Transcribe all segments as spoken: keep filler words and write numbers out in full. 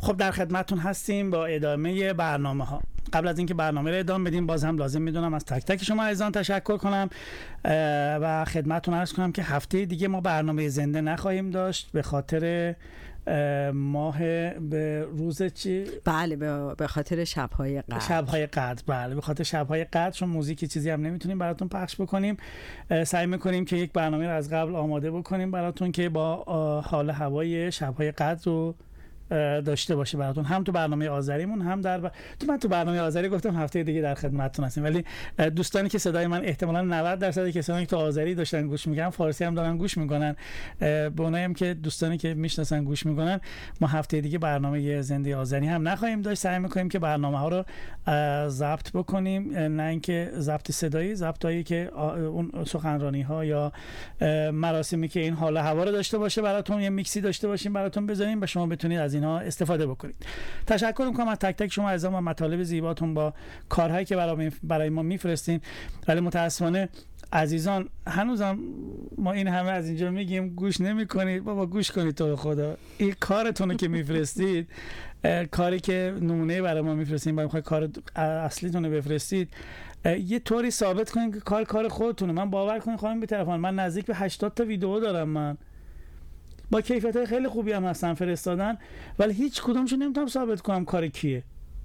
خب در خدمتتون هستیم با ادامه برنامه ها. قبل از اینکه برنامه رو ادامه بدیم باز هم لازم میدونم از تک تک شما عزیزان تشکر کنم و خدمتتون عرض کنم که هفته دیگه ما برنامه زنده نخواهیم داشت به خاطر ماه به روز چی؟ بله به خاطر شب‌های قدر. شب‌های قدر بله به خاطر شب‌های قدر، چون موزیکی چیزی هم نمیتونیم براتون پخش بکنیم. سعی میکنیم که یک برنامه رو از قبل آماده بکنیم براتون که با حال هوای شب‌های قدر رو داشته باشه براتون، هم تو برنامه آذریمون هم در ب... تو من تو برنامه آذری گفتم هفته دیگه در خدمتتون هستیم، ولی دوستانی که صدای من احتمالاً نود درصد کسانی که تو آذری داشتن گوش میکنن فارسی هم دارن گوش میکنن، به اونایی که دوستانی که میشناسن گوش میکنن، ما هفته دیگه برنامه زنده آذری هم نخواهیم داشت. سعی میکنیم که برنامه ها رو ضبط بکنیم، نه اینکه ضبط صدایی، ضبطایی که اون سخنرانی ها یا مراسمی که این حال هوا رو داشته باشه براتون، یه میکسی داشته باشیم براتون بذاریم و شما بتونید از اینها استفاده بکنید. تشکر میکنم از تک تک شما عزیزان و مطالب زیباتون با کارهایی که برای برای ما میفرستین، ولی متاسفانه عزیزان هنوزم ما این همه از اینجا میگیم گوش نمیکنید. بابا گوش کنید تو خدا، این کارتون رو که میفرستید، کاری که نمونه برای ما میفرستین، برای کار اصلیتون رو بفرستید، یه طوری ثابت کنید که کار کار خودتونه. من باور کنید خواهم به طرفان من نزدیک به هشتاد تا ویدیو دارم، من با کیفیت‌های خیلی خوبی هم هستن فرستادن، ولی هیچ کدومشون نمیتونم ثابت کنم کار کیه.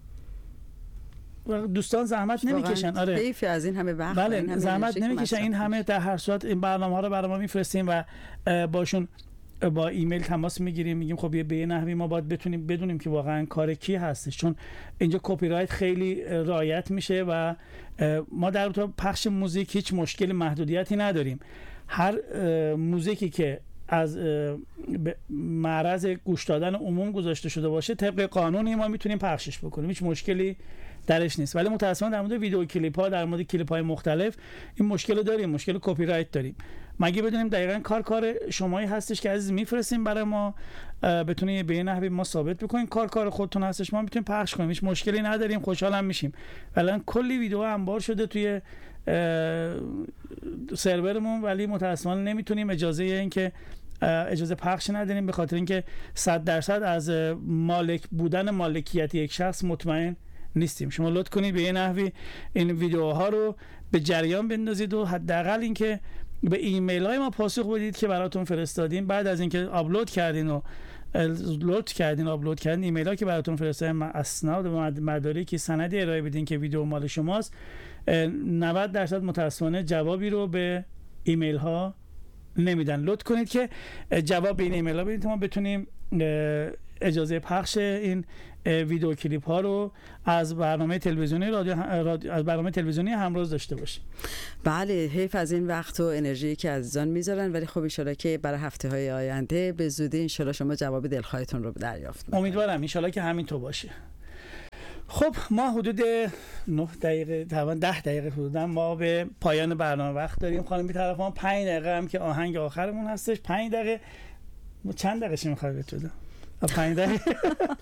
دوستان زحمت نمیکشن. آره حیف از این همه وقت، بله این همه زحمت نمیکشن، این همه در هر صورت این برنامه‌ها رو برای ما میفرستیم و باشون با ایمیل تماس میگیریم، میگیم خب به یه نحوی ما باید بتونیم بدونیم که واقعا کار کی هستش، چون اینجا کپی رایت خیلی رعایت میشه و ما در پخش موزیک هیچ مشکل محدودیتی نداریم. هر موزیکی که از معرض گوش دادن عموم گذاشته شده باشه طبق قانونی ما میتونیم پخشش بکنیم، هیچ مشکلی درش نیست. ولی متأسفانه در مورد ویدیو کلیپ ها، در مورد کلیپ های مختلف این مشکل داریم، مشکل کپی رایت داریم. مگه بدونیم دقیقاً کار کار شمایی هستش که عزیز میفرستیم برای ما، بتونید به این نحوی ما ثابت بکنین کار کار خودتون هستش، ما میتونیم پخش کنیم، هیچ مشکلی نداریم، خوشحالم میشیم. ولی کلی ویدیو انبار شده توی سرورمون، ولی متأسفانه نمیتونیم اجازه این که اجازه پخش نداریم، به خاطر اینکه صد درصد از مالک بودن مالکیت یک شخص مطمئن نیستیم. شما لطف کنید به یه نحوی این ویدیوها رو به جریان بندازید و حداقل اینکه به ایمیل های ما پاسخ بدید که براتون فرستادیم. بعد از اینکه آپلود کردین و لود کردین آپلود کردین ایمیل ها که براتون فرستادیم، اسناد و مدارکی سندی ارائه بدین که ویدیو مال شماست، نود درصد متاسفانه جوابی رو به ایمیل ها نمیدن. لطف کنید که جواب به این ایمیل ها بدید تا ما بتونیم اجازه پخش این ویدیو کلیپ ها رو از برنامه تلویزیونی رادیو از برنامه تلویزیونی همروز داشته باشیم. بله حیف از این وقت و انرژی که عزیزان میذارن، ولی خب ان شاءالله که برای هفته های آینده به زودی ان شاءالله شما جواب دلخواهتون رو دریافت می‌کنید. امیدوارم ان شاءالله که همین تو باشه. خب ما حدود نه دقیقه تقریبا ده دقیقه حدودا ما به پایان برنامه وقت داریم. خانم بی طرف ما پنج دقیقه هم که آهنگ آخرمون هستش. پنج دقیقه چند دقیقه چی می‌خوای بتونم؟ پنج دقیقه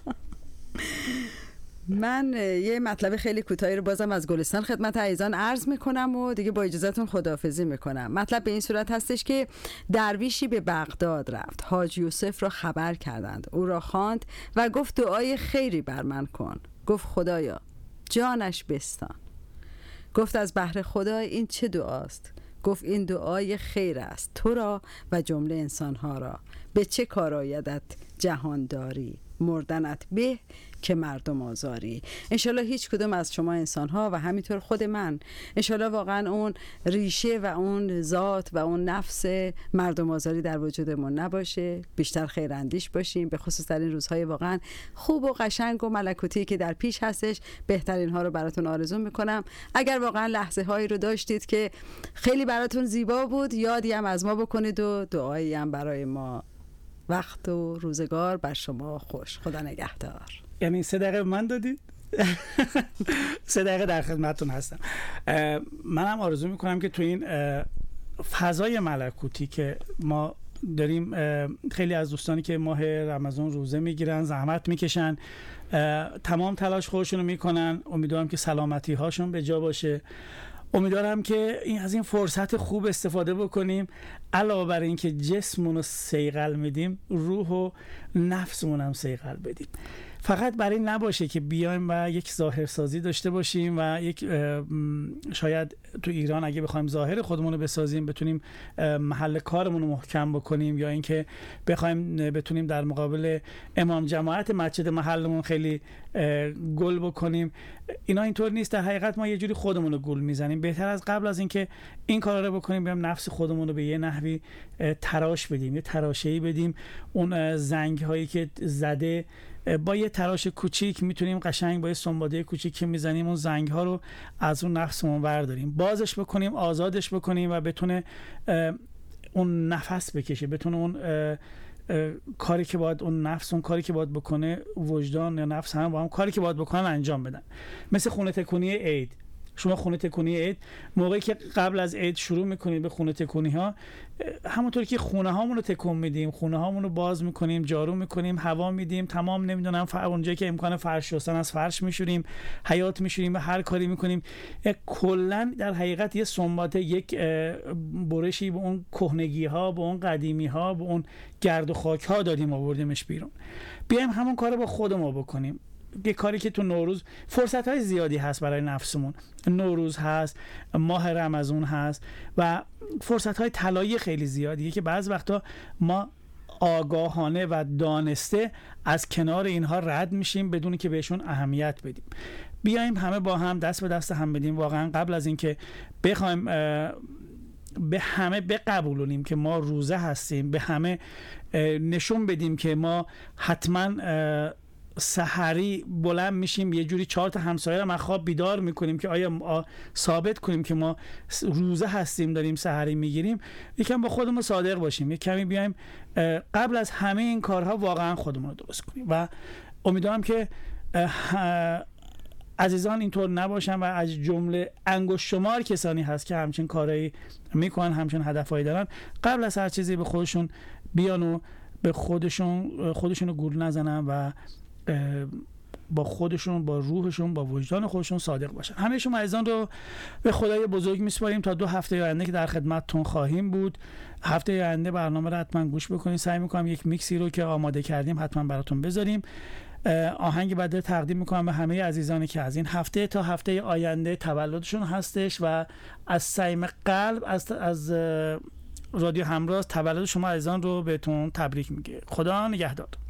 من یه مطلب خیلی کوتاهی رو بازم از گلستان خدمت عزیزان عرض میکنم و دیگه با اجازهتون خداحافظی میکنم. مطلب به این صورت هستش که درویشی به بغداد رفت، حاج یوسف را خبر کردند، او را خواند و گفت دعای خیری بر من کن. گفت خدایا جانش بستان. گفت از بهر خدا این چه دعاست؟ گفت این دعای خیر است تو را و جمله انسانها را. به چه کار آیدت جهانداری، مردنت به که مردم آزاری. انشالله هیچ کدوم از شما انسان ها و همینطور خود من انشالله واقعا اون ریشه و اون ذات و اون نفس مردم آزاری در وجودمون نباشه، بیشتر خیراندیش باشیم، به خصوص در این روزهای واقعا خوب و قشنگ و ملکوتی که در پیش هستش. بهترین ها رو براتون آرزو میکنم. اگر واقعا لحظه هایی رو داشتید که خیلی براتون زیبا بود، یادی هم از ما بکنید و دعایی هم برای ما. وقت و روزگار بر شما خوش. خدا نگهدار. یعنی سه دقیقه من دادید؟ سه دقیقه در خدمتتون هستم. منم آرزو میکنم که تو این فضای ملکوتی که ما داریم، خیلی از دوستانی که ماه رمضان روزه میگیرن، زحمت میکشن، تمام تلاش خودشونو میکنن، امیدوارم که سلامتی هاشون به جا باشه. امیدوارم که این از این فرصت خوب استفاده بکنیم، علاوه بر این که جسمونو صیقل میدیم، روح و نفسمون هم صیقل بدیم. فقط برای این نباشه که بیایم و یک ظاهرسازی داشته باشیم و یک شاید تو ایران اگه بخوایم ظاهر خودمون رو بسازیم بتونیم محل کارمون رو محکم بکنیم، یا اینکه بخوایم بتونیم در مقابل امام جماعت مسجد محلمون خیلی گل بکنیم. اینا اینطور نیست. در حقیقت ما یه جوری خودمون رو گول میزنیم. بهتر از قبل از اینکه این کارا رو بکنیم بیام نفس خودمون رو به یه نحوی تراش بدیم، یه تراشه‌ای بدیم. اون زنگ هایی که زده با یه تراش کوچیک میتونیم قشنگ با یه سنباده کوچیک که میزنیم اون زنگ ها رو از اون نفسمون برداریم، بازش بکنیم، آزادش بکنیم و بتونه اون نفس بکشه، بتونه اون کاری که باید اون نفس اون کاری که باید بکنه، وجدان یا نفس هم با هم کاری که باید بکنن انجام بدن. مثل خونه تکونی عید. شما خونه تکونی عید موقعی که قبل از عید شروع میکنید به خونه تکونی ها، همونطور که خونه هامون رو تکون میدیم، خونه هامون رو باز میکنیم، جارو میکنیم، هوا میدیم، تمام نمیدونم اونجایی که امکان فرش شستن از فرش میشوریم، حیاط میشوریم و هر کاری میکنیم. کلا در حقیقت یه سنباته، یک برشی به اون کهنگی ها، به اون قدیمی ها، به اون گرد و خاک ها دادیم آوردیمش بیرون. بیایم همون کارو با خودمون بکنیم. یه کاری که تو نوروز فرصت های زیادی هست برای نفسمون، نوروز هست، ماه رمضان هست و فرصت های طلایی خیلی زیادیه که بعض وقتا ما آگاهانه و دانسته از کنار اینها رد میشیم بدون که بهشون اهمیت بدیم. بیایم همه با هم دست به دست هم بدیم، واقعا قبل از اینکه بخوایم به همه بقبولونیم که ما روزه هستیم، به همه نشون بدیم که ما حتما سحری بلند میشیم، یه جوری چهار تا همسایه رو خواب بیدار میکنیم که آیا ثابت کنیم که ما روزه هستیم داریم سحری میگیریم. یکم با خودمون صادق باشیم، یک کمی بیایم قبل از همه این کارها واقعا خودمون رو درست کنیم و امیدوارم که عزیزان اینطور نباشن و از جمله انگشت شمار کسانی هست که همچین کارایی میکنن، همچین هدفایی دارن، قبل از هر چیزی به خودشون بیان و به خودشون خودشون رو گول نزنن و با خودشون، با روحشون، با وجدان خودشون صادق باشن. همه شما عزیزان رو به خدای بزرگ میسپاریم تا دو هفته آینده که در خدمتتون خواهیم بود. هفته آینده برنامه رو حتما گوش بکنید. سعی میکنم یک میکسی رو که آماده کردیم حتما براتون بذاریم. آهنگ بعد تقدیم میکنم به همه عزیزانی که از این هفته تا هفته آینده تولدشون هستش و از صمیم قلب از از رادیو همراه تولد شما عزیزان رو بهتون تبریک میگه. خدا نگهدار.